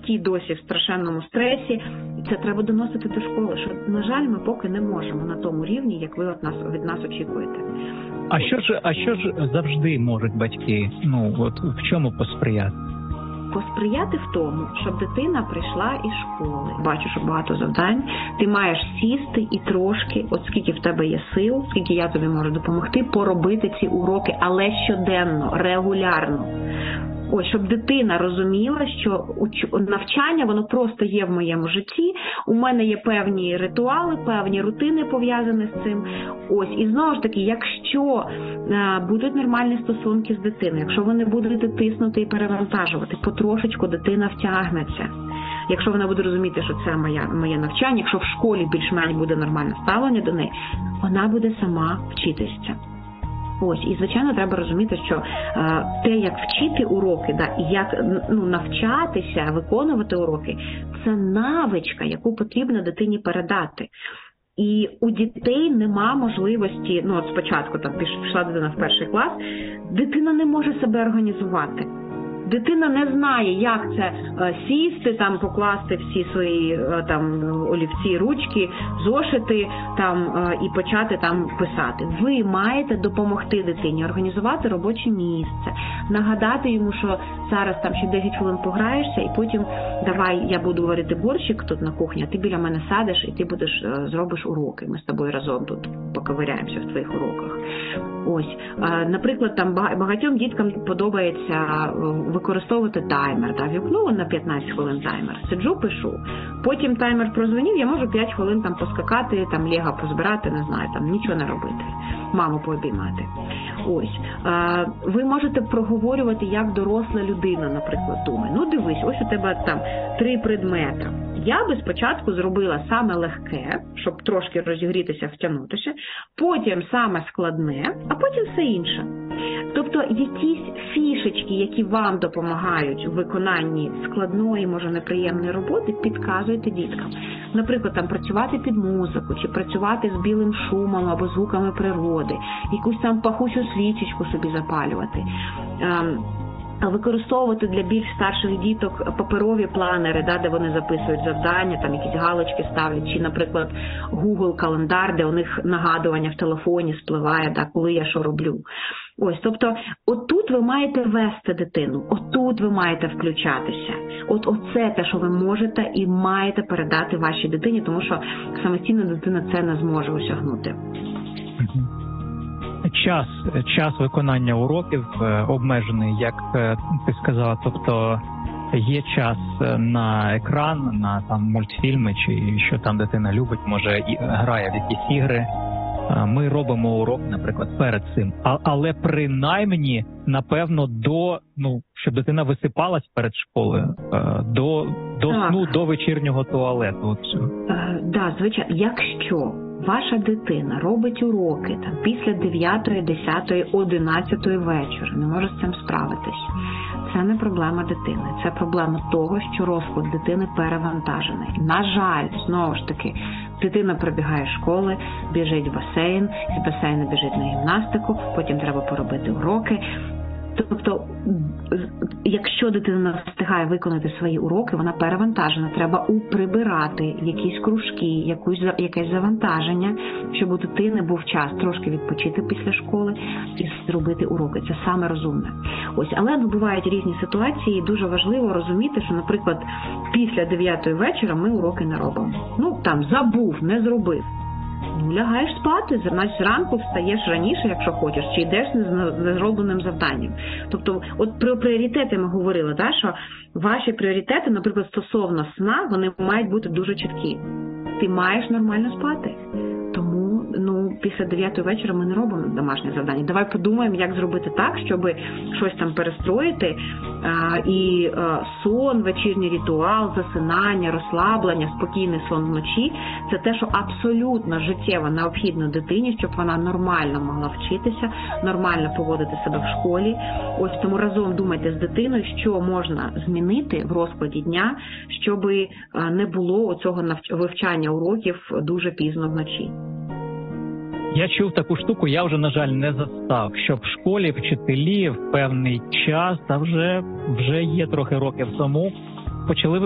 ті досі в страшенному стресі. І це треба доносити до школи, що, на жаль, ми поки не можемо на тому рівні, як ви від нас очікуєте. А що ж завжди можуть батьки, в чому посприяти? Посприяти в тому, щоб дитина прийшла із школи. Бачу, що багато завдань. Ти маєш сісти і трошки, от скільки в тебе є сил, скільки я тобі можу допомогти, поробити ці уроки, але щоденно, регулярно. Ось, щоб дитина розуміла, що навчання, воно просто є в моєму житті, у мене є певні ритуали, певні рутини пов'язані з цим. Ось, і знову ж таки, якщо будуть нормальні стосунки з дитиною, якщо ви не будете тиснути і перевантажувати, потрошечку дитина втягнеться. Якщо вона буде розуміти, що це моє навчання, якщо в школі більш-менш буде нормальне ставлення до неї, вона буде сама вчитися. Ось, і, звичайно, треба розуміти, що те, як вчити уроки, і як навчатися, виконувати уроки, це навичка, яку потрібно дитині передати. І у дітей нема можливості, от спочатку пішла дитина в перший клас, дитина не може себе організувати. Дитина не знає, як це сісти, покласти всі свої олівці, ручки, зошити і почати писати. Ви маєте допомогти дитині організувати робоче місце, нагадати йому, що зараз ще 10 хвилин пограєшся, і потім давай я буду варити борщик тут на кухні, а ти біля мене садиш і ти зробиш уроки. Ми з тобою разом тут поковиряємося в твоїх уроках. Ось, наприклад, багатьом діткам подобається використовувати таймер. Вімкнула на 15 хвилин таймер, сиджу, пишу. Потім таймер прозвонив, я можу 5 хвилин поскакати, лего позбирати, не знаю, нічого не робити. Маму пообіймати. Ось. Ви можете проговорювати, як доросла людина, наприклад, думає. Дивись, ось у тебе 3 предмети. Я би спочатку зробила саме легке, щоб трошки розігрітися, втягнутися, потім саме складне, а потім все інше. Тобто якісь фішечки, які вам допомагають у виконанні складної, може неприємної роботи, підказуйте діткам. Наприклад, працювати під музику, чи працювати з білим шумом або звуками природи, якусь пахучу свічечку собі запалювати. Використовувати для більш старших діток паперові планери, де вони записують завдання, якісь галочки ставлять, чи, наприклад, Google календар, де у них нагадування в телефоні спливає, коли я що роблю. Ось, тобто, отут ви маєте вести дитину, отут ви маєте включатися. Оце те, що ви можете і маєте передати вашій дитині, тому що самостійна дитина це не зможе осягнути. Час виконання уроків обмежений, як ти сказала, тобто є час на екран, на мультфільми, чи що дитина любить, може грає в якісь ігри. Ми робимо урок, наприклад, перед цим, але принаймні, напевно, щоб дитина висипалась перед школою, до сну, до вечірнього туалету. Так, звичайно, якщо ваша дитина робить уроки після 9, 10, 11 вечора, не може з цим справитись, це не проблема дитини, це проблема того, що розклад дитини перевантажений. На жаль, знову ж таки, дитина прибігає з школи, біжить в басейн, з басейну біжить на гімнастику, потім треба поробити уроки. Тобто, якщо дитина не встигає виконати свої уроки, вона перевантажена. Треба прибирати якісь кружки, якесь завантаження, щоб у дитини був час трошки відпочити після школи і зробити уроки. Це саме розумне. Ось, але бувають різні ситуації, і дуже важливо розуміти, що, наприклад, після 9 вечора ми уроки не робимо. Забув, не зробив. Лягаєш спати, зранку встаєш раніше, якщо хочеш, чи йдеш з незробленим завданням. Тобто, про пріоритети ми говорили, що ваші пріоритети, наприклад, стосовно сна, вони мають бути дуже чіткі. Ти маєш нормально спати. Тому, після 9 вечора ми не робимо домашнє завдання. Давай подумаємо, як зробити так, щоб щось перестроїти, і сон, вечірній ритуал, засинання, розслаблення, спокійний сон вночі – це те, що абсолютно життєво необхідно дитині, щоб вона нормально могла вчитися, нормально поводити себе в школі. Ось тому разом думайте з дитиною, що можна змінити в розкладі дня, щоб не було цього вивчання уроків дуже пізно вночі. Я чув таку штуку, я вже, на жаль, не застав, що в школі вчителі в певний час, вже є трохи років тому, почали